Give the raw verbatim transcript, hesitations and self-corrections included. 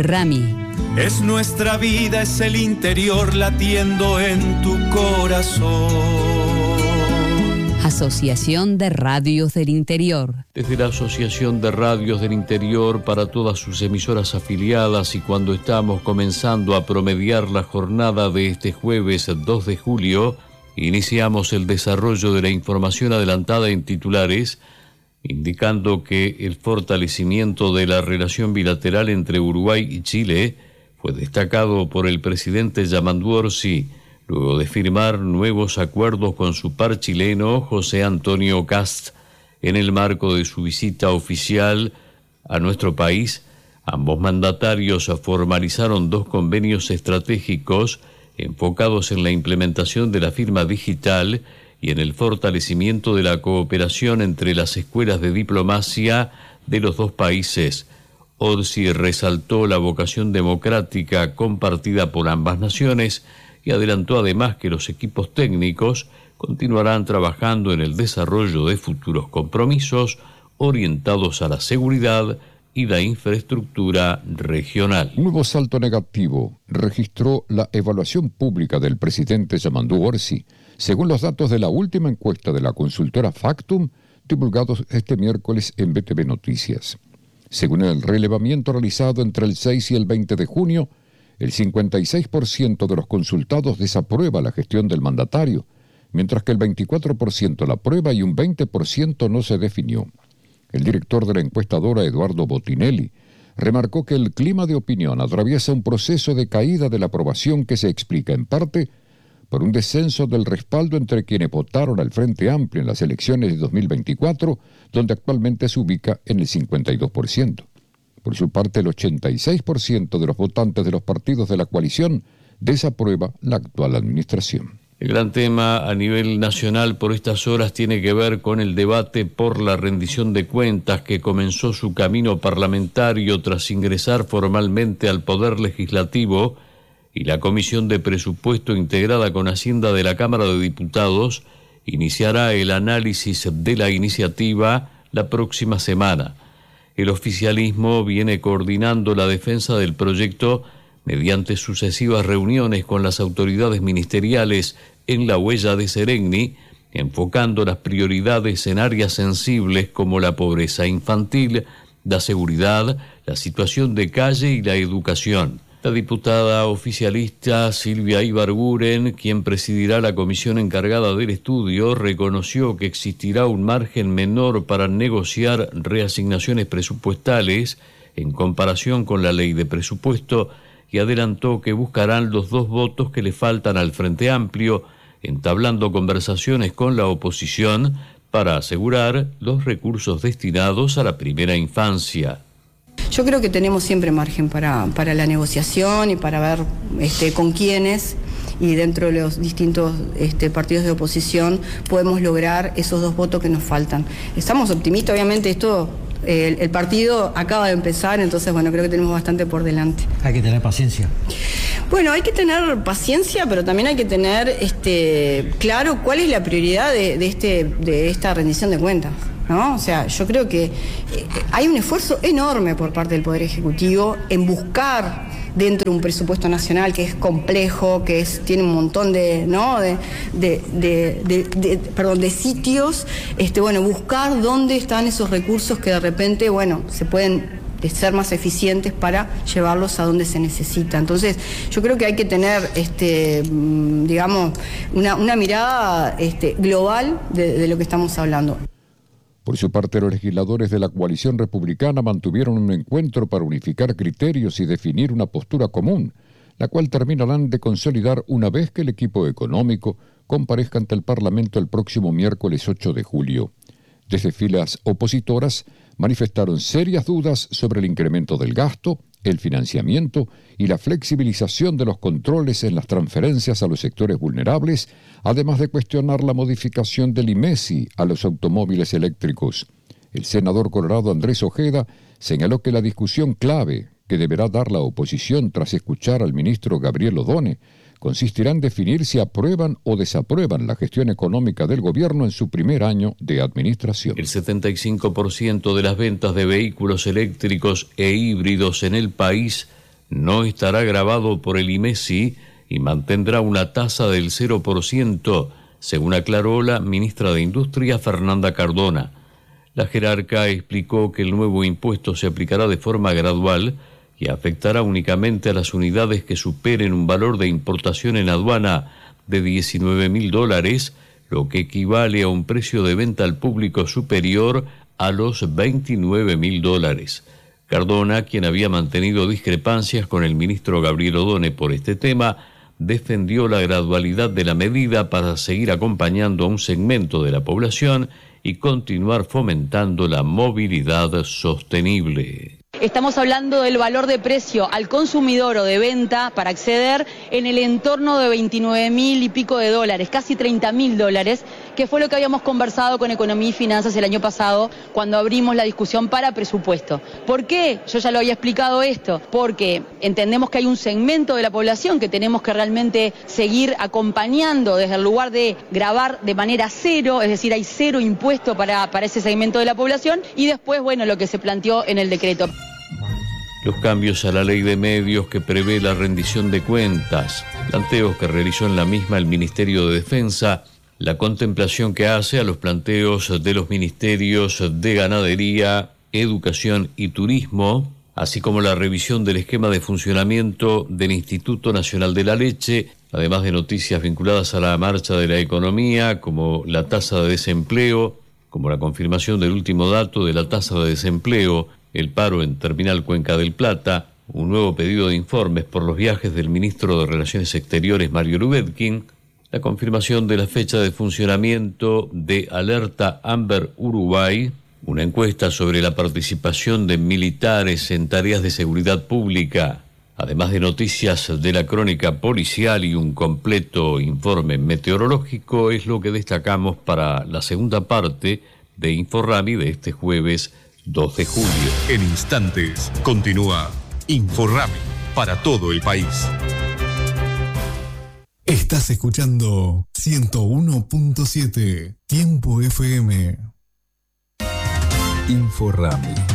Rami. Es nuestra vida, es el interior latiendo en tu corazón. Asociación de Radios del Interior. Desde la Asociación de Radios del Interior, para todas sus emisoras afiliadas, y cuando estamos comenzando a promediar la jornada de este jueves dos de julio, iniciamos el desarrollo de la información adelantada en titulares, indicando que el fortalecimiento de la relación bilateral entre Uruguay y Chile fue destacado por el presidente Yamandu Orsi, luego de firmar nuevos acuerdos con su par chileno José Antonio Kast. En el marco de su visita oficial a nuestro país, ambos mandatarios formalizaron dos convenios estratégicos enfocados en la implementación de la firma digital y en el fortalecimiento de la cooperación entre las escuelas de diplomacia de los dos países. Orsi resaltó la vocación democrática compartida por ambas naciones y adelantó además que los equipos técnicos continuarán trabajando en el desarrollo de futuros compromisos orientados a la seguridad y la infraestructura regional. Nuevo salto negativo registró la evaluación pública del presidente Yamandu Orsi, según los datos de la última encuesta de la consultora Factum, divulgados este miércoles en B T V Noticias. Según el relevamiento realizado entre el seis y el veinte de junio, el cincuenta y seis por ciento de los consultados desaprueba la gestión del mandatario, mientras que el veinticuatro por ciento la aprueba y un veinte por ciento no se definió. El director de la encuestadora, Eduardo Botinelli, remarcó que el clima de opinión atraviesa un proceso de caída de la aprobación que se explica en parte por un descenso del respaldo entre quienes votaron al Frente Amplio en las elecciones de dos mil veinticuatro, donde actualmente se ubica en el cincuenta y dos por ciento. Por su parte, el ochenta y seis por ciento de los votantes de los partidos de la coalición desaprueba la actual administración. El gran tema a nivel nacional por estas horas tiene que ver con el debate por la rendición de cuentas que comenzó su camino parlamentario tras ingresar formalmente al Poder Legislativo, y la Comisión de Presupuesto integrada con Hacienda de la Cámara de Diputados iniciará el análisis de la iniciativa la próxima semana. El oficialismo viene coordinando la defensa del proyecto mediante sucesivas reuniones con las autoridades ministeriales en la huella de Serengni, enfocando las prioridades en áreas sensibles como la pobreza infantil, la seguridad, la situación de calle y la educación. La diputada oficialista Silvia Ibarguren, quien presidirá la comisión encargada del estudio, reconoció que existirá un margen menor para negociar reasignaciones presupuestales en comparación con la ley de presupuesto y adelantó que buscarán los dos votos que le faltan al Frente Amplio, entablando conversaciones con la oposición para asegurar los recursos destinados a la primera infancia. Yo creo que tenemos siempre margen para, para la negociación y para ver este, con quiénes y dentro de los distintos este, partidos de oposición podemos lograr esos dos votos que nos faltan. Estamos optimistas, obviamente esto, el, el partido acaba de empezar, entonces bueno, creo que tenemos bastante por delante. Hay que tener paciencia. Bueno, hay que tener paciencia, pero también hay que tener este, claro cuál es la prioridad de, de, este, de esta rendición de cuentas, ¿no? O sea, yo creo que eh, hay un esfuerzo enorme por parte del Poder Ejecutivo en buscar dentro de un presupuesto nacional que es complejo, que es, tiene un montón de, ¿no? de, de, de, de, de, perdón, de sitios, este, bueno, buscar dónde están esos recursos que de repente, bueno, se pueden ser más eficientes para llevarlos a donde se necesita. Entonces, yo creo que hay que tener, este, digamos, una, una mirada este, global de, de lo que estamos hablando. Por su parte, los legisladores de la coalición republicana mantuvieron un encuentro para unificar criterios y definir una postura común, la cual terminarán de consolidar una vez que el equipo económico comparezca ante el Parlamento el próximo miércoles ocho de julio. Desde filas opositoras manifestaron serias dudas sobre el incremento del gasto, el financiamiento y la flexibilización de los controles en las transferencias a los sectores vulnerables, además de cuestionar la modificación del I M E S I a los automóviles eléctricos. El senador colorado Andrés Ojeda señaló que la discusión clave que deberá dar la oposición tras escuchar al ministro Gabriel Odone consistirá en definir si aprueban o desaprueban la gestión económica del gobierno en su primer año de administración. El setenta y cinco por ciento de las ventas de vehículos eléctricos e híbridos en el país no estará gravado por el IMESI y mantendrá una tasa del cero por ciento, según aclaró la ministra de Industria, Fernanda Cardona. La jerarca explicó que el nuevo impuesto se aplicará de forma gradual y afectará únicamente a las unidades que superen un valor de importación en aduana de diecinueve mil dólares, lo que equivale a un precio de venta al público superior a los veintinueve mil dólares. Cardona, quien había mantenido discrepancias con el ministro Gabriel Odone por este tema, defendió la gradualidad de la medida para seguir acompañando a un segmento de la población y continuar fomentando la movilidad sostenible. Estamos hablando del valor de precio al consumidor o de venta para acceder en el entorno de veintinueve mil y pico de dólares, casi treinta mil dólares, que fue lo que habíamos conversado con Economía y Finanzas el año pasado cuando abrimos la discusión para presupuesto. ¿Por qué? Yo ya lo había explicado esto, porque entendemos que hay un segmento de la población que tenemos que realmente seguir acompañando desde el lugar de gravar de manera cero, es decir, hay cero impuesto para, para ese segmento de la población, y después, bueno, lo que se planteó en el decreto. Los cambios a la ley de medios que prevé la rendición de cuentas, planteos que realizó en la misma el Ministerio de Defensa, la contemplación que hace a los planteos de los ministerios de Ganadería, Educación y Turismo, así como la revisión del esquema de funcionamiento del Instituto Nacional de la Leche, además de noticias vinculadas a la marcha de la economía, como la tasa de desempleo, como la confirmación del último dato de la tasa de desempleo, el paro en Terminal Cuenca del Plata, un nuevo pedido de informes por los viajes del ministro de Relaciones Exteriores, Mario Lubetkin, la confirmación de la fecha de funcionamiento de Alerta Amber Uruguay, una encuesta sobre la participación de militares en tareas de seguridad pública, además de noticias de la crónica policial y un completo informe meteorológico, es lo que destacamos para la segunda parte de Inforrami de este jueves dos de julio. En instantes continúa Inforrami para todo el país. Estás escuchando ciento uno punto siete Tiempo F M. Inforrami.